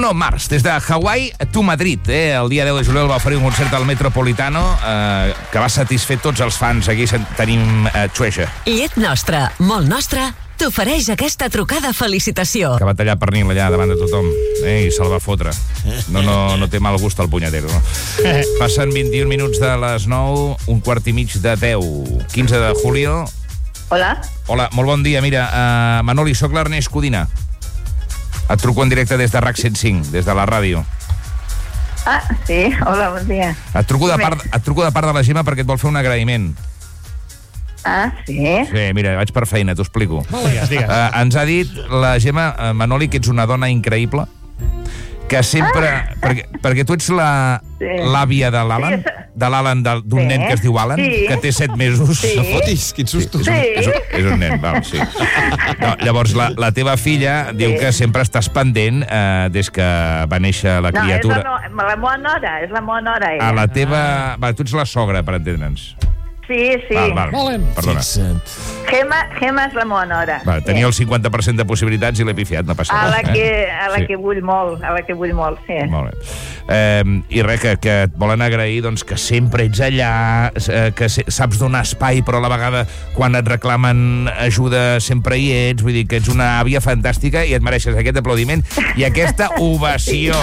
Bruno Mars, des de Hawaii to Madrid. El dia 10 de juliol va oferir un concert al Metropolitano que va satisfer tots els fans. Aquí tenim Treasure. Llet nostra, molt nostra, t'ofereix aquesta trucada felicitació. Que va tallar pernil allà davant de tothom i se'l va fotre. No té mal gust el punyetero, no? Passen 21 minuts de les 9, un quart i mig de 10. 15 de julio. Hola. Hola, molt bon dia. Mira, Manoli, soc l'Ernest Codina. Et truco en directe des de RAC 105, des de la ràdio. Ah, sí, hola, bon dia. Et truco de part de la Gemma perquè et vol fer un agraïment. Ah, sí? Sí, mira, vaig per feina, t'ho explico. Digues. Ens ha dit la Gemma, Manoli, que ets una dona increïble, que sempre... Perquè tu ets l'àvia de l'Alan, d'un nen que es diu Alan, que té 7 mesos. No fotis, quin susto. És un nen, val, sí. No, llavors, la teva filla diu que sempre estàs pendent des que va néixer la criatura. No, és la meva nora, és la meva nora. A la teva... Va, tu ets la sogra, per entendre'ns. Sí. Val, perdona. Gema és la meva nora. Va, tenia el 50% de possibilitats i l'he pifiat, no passa res. A la que vull molt, sí. Molt bé. I res, que et volen agrair doncs, que sempre ets allà, que saps donar espai, però a la vegada quan et reclamen ajuda sempre hi ets, vull dir que ets una àvia fantàstica i et mereixes aquest aplaudiment i aquesta ovació.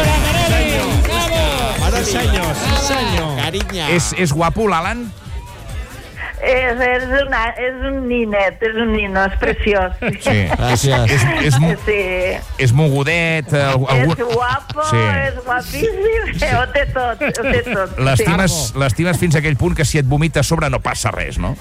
Senyor. Carinya. És guapo, l'Alan? És un ninet, és preciós. Sí. Gràcies. És mogudet. És guapo, és guapíssim. Ho té tot. L'estimes fins a aquell punt que si et vomita a sobre no passa res, no?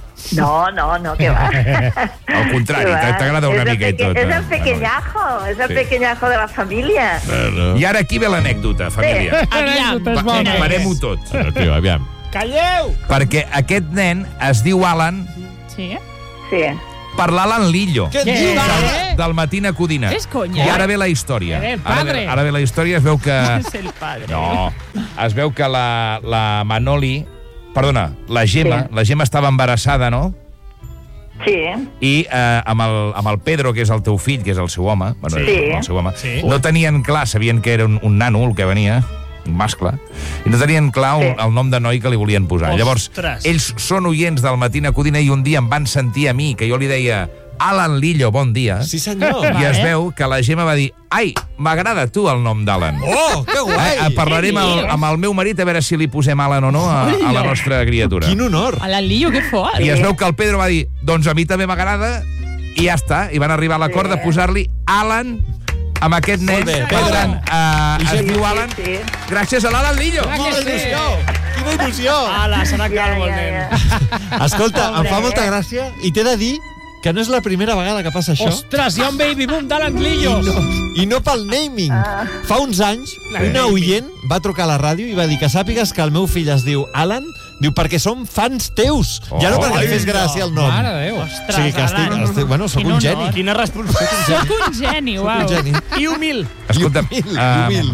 No, que va. Al contrari, t'agrada una miqueta. És el pequeñajo de la família. I ara aquí ve l'anècdota, família. Parem-ho tot. Aviam. Calleu! Perquè aquest nen es diu Alan Sí. per l'Alan Lillo. Què et dius? Del Matina Codina. És conya. I ara ve la història. El padre. Ara ve la història, es veu que... És el padre. No, es veu que la Manoli... Perdona, la Gemma estava embarassada, no? Sí. I amb el Pedro, que és el teu fill, que és el seu home, el seu home, no tenien clar, sabien que era un nano el que venia, un mascle, i no tenien clar el nom de noi que li volien posar. Llavors, ells són oients del Matina Codina i un dia em van sentir a mi, que jo li deia Alan Lillo, bon dia. Sí, senyor. I es veu que la Gemma va dir ai, m'agrada tu el nom d'Alan. Oh, que guai! Parlarem amb el meu marit a veure si li posem Alan o no a la nostra criatura. Quin honor. Alan Lillo, que fort. I es veu que el Pedro va dir doncs a mi també m'agrada i ja està. I van arribar a l'acord de posar-li Alan amb aquest nen. Per tant, es diu Alan gràcies a l'Alan Lillo. Quina il·lusió. Ala, serà calvo el nen. Escolta, em fa molta gràcia i t'he de dir que no és la primera vegada que passa això. Ostres, hi ha un baby boom d'Alan Lillo. I no pel naming. Fa uns anys, una oient va trucar a la ràdio i va dir que sàpigues que el meu fill es diu Alan, diu perquè som fans teus. Ja no perquè li fes gràcia el nom. Mare de Déu. O sigui que estic... Bueno, soc un geni. Quina responsabilitat. Soc un geni, uau. I humil. Escolta, humil.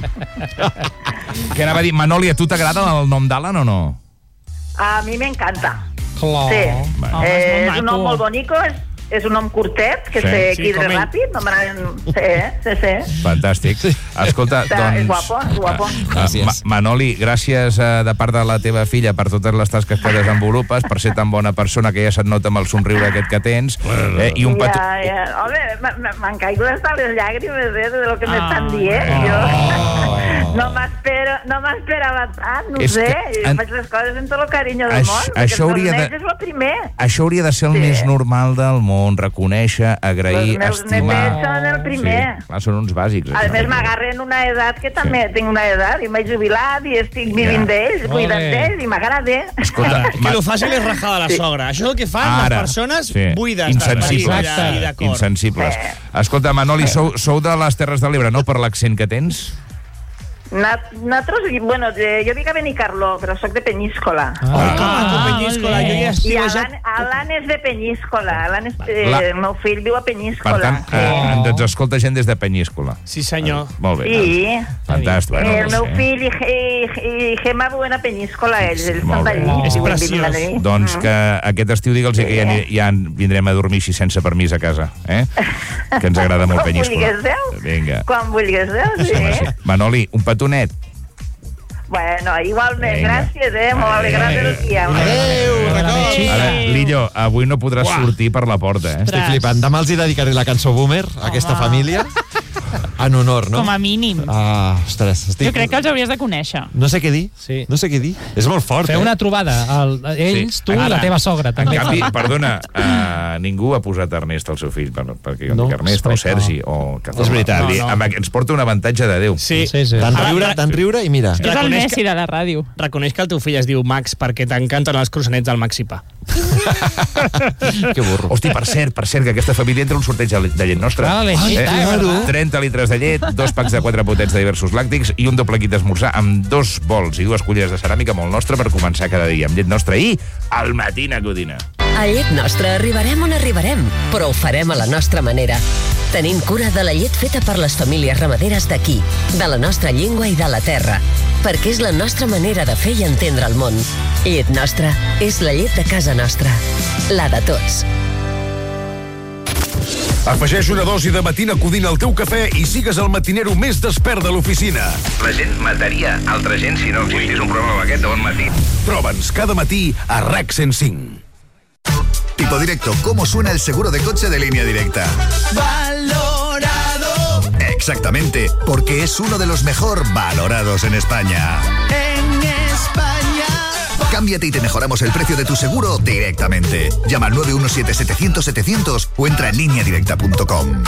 què anava a dir? Manoli, a tu t'agrada el nom d'Alan o no? A mi m'encanta. Clar. Sí. És un nom molt bonico, és un nom curtet, que se quidre ràpid. Sí. Fantàstic. Escolta, És doncs... guapo. Manoli, gràcies de part de la teva filla per totes les tasques que desenvolupes, per ser tan bona persona que ja se't nota amb el somriure aquest que tens. I un petó... Home, m'han caigut hasta les llàgrimes de lo que m'estan dient. Jo no m'esperava tant, no sé. Faig les coses amb tot el carinyo del món, perquè els nens és el primer. Això hauria de ser el més normal del món, reconèixer, agrair, estimar. Els meus són el primer. Clar, són uns bàsics. A més, m'agarren una edat que també tinc una edat, i m'he jubilat i estic vivint d'ells, cuidant d'ells, i m'agrada. Escolta, que lo fàcil és rajar de la sogra. Això és el que fan les persones buides. Insensibles. Escolta, Manoli, sou de les Terres de l'Ebre, no? Per l'accent que tens? Nosaltres, bueno, jo vic a Benicarló, però soc de Penyíscola. Penyíscola. I Alan és de Penyíscola. El meu fill viu a Penyíscola. Per tant, ens escolta gent des de Penyíscola. Sí, senyor. Molt bé. Sí. Fantàstic. El meu fill i Gemma viuen a Penyíscola, ells estan d'allí. És preciós. Doncs que aquest estiu digue'ls que ja vindrem a dormir així sense permís a casa, que ens agrada molt Penyíscola. Quan vulguis, sí. Manoli, un petonet. Bueno, igualment, gràcies, molt alegrat del dia. Adéu, records. Ara, Lillo, avui no podràs sortir per la porta, Estic flipant. Demà els dedicaré la cançó Boomer a aquesta família. En honor, no? Com a mínim. Ostres, jo crec que els hauries de conèixer. No sé què dir. No sé què dir. És molt fort, Fer una trobada. Ells, tu i la teva sogra. En canvi, perdona, ningú ha posat Ernest al seu fill, perquè jo dic Ernest o Sergi o... És veritat. Ens porta un avantatge de Déu. Sí. Tant riure i mira. És el Messi de la ràdio. Reconeix que el teu fill es diu Max perquè t'encanten els croissanets del Maxipà. Que burro. Hosti, per cert, que aquesta família entra un sorteig de llet nostra. 30 litres de llet, 2 packs de 4 potets de diversos làctics i un doble kit d'esmorzar amb 2 bols i 2 culleres de ceràmica molt nostra per començar cada dia amb llet nostra i al Matina Codina. A Llet Nostra arribarem on arribarem, però ho farem a la nostra manera. Tenint cura de la llet feta per les famílies ramaderes d'aquí, de la nostra llengua i de la terra, perquè és la nostra manera de fer i entendre el món. Llet Nostra és la llet de casa nostra, la de tots. Afegeix una dosi de Matina Codina al teu cafè i sigues el matinero més despert de l'oficina. La gent mataria altra gent si no existís un programa aquest de bon matí. Troba'ns cada matí a RAC 105. Tipo Directo, ¿cómo suena el seguro de coche de Línea Directa? Valorado. Exactamente, porque es uno de los mejor valorados en España. En España. Cámbiate y te mejoramos el precio de tu seguro directamente. Llama al 917-700-700 o entra en lineadirecta.com.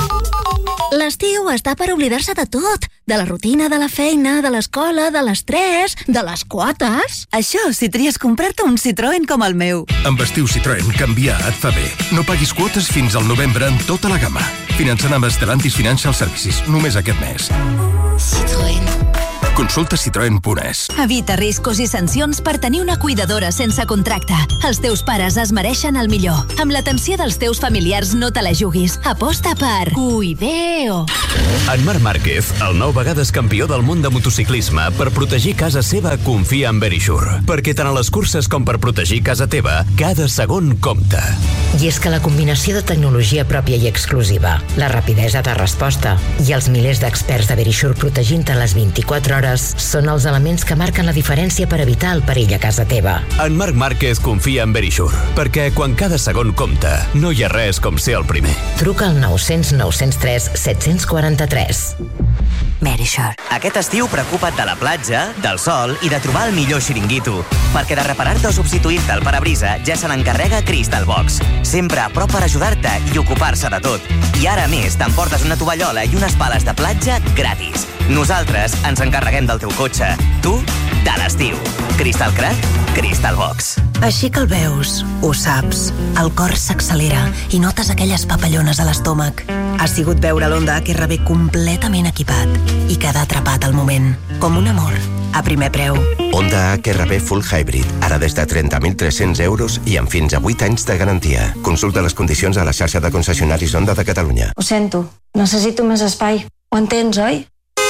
L'estiu està per oblidar-se de tot. De la rutina, de la feina, de l'escola, de l'estrès, de les quotes. Això si tries comprar-te un Citroën com el meu. Amb estiu Citroën, canviar et fa bé. No paguis quotes fins al novembre en tota la gamma. Finançant amb Stellantis Financial Services, només aquest mes. Citroën. Consulta citroen.es. Evita riscos i sancions per tenir una cuidadora sense contracte. Els teus pares es mereixen el millor. Amb l'atenció dels teus familiars no te la juguis. Aposta per Cuideo. En Marc Márquez, el 9 vegades campió del món de motociclisme, per protegir casa seva confia en Verisure. Perquè tant a les curses com per protegir casa teva, cada segon compta. I és que la combinació de tecnologia pròpia i exclusiva, la rapidesa de resposta i els milers d'experts de Verisure protegint-te les 24 hores són els elements que marquen la diferència per evitar el perill a casa teva. En Marc Márquez confia en Verisure, perquè quan cada segon compta, no hi ha res com ser el primer. Truca al 900 903 743. Verisure. Aquest estiu preocupa't de la platja, del sol i de trobar el millor xiringuito, perquè de reparar-te o substituir-te el parabrisa ja se n'encarrega Crystal Box. Sempre a prop per ajudar-te i ocupar-se de tot. I ara més, t'emportes una tovallola i unes pales de platja gratis. Nosaltres ens encarreguem del teu cotxe. Tu, de l'estiu. Crystal Crack, Crystal Box. Així que el veus, ho saps, el cor s'accelera i notes aquelles papallones a l'estómac. Ha sigut veure l'Honda HR-V completament equipat i quedar atrapat al moment, com un amor, a primer preu. Honda HR-V Full Hybrid, ara des de 30.300 euros i amb fins a 8 anys de garantia. Consulta les condicions a la xarxa de concessionaris Honda de Catalunya. Ho sento, necessito més espai. Ho entens, oi?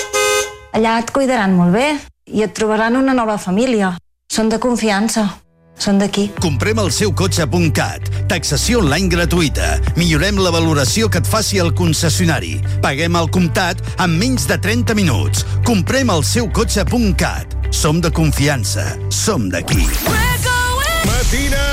Allà et cuidaran molt bé i et trobaran una nova família. Són de confiança. Són d'aquí. Comprem el seu cotxe.cat. Taxació online gratuïta. Millorem la valoració que et faci el concessionari. Paguem al comptat en menys de 30 minuts. Comprem el seu cotxe.cat. Som de confiança. Som d'aquí. Matina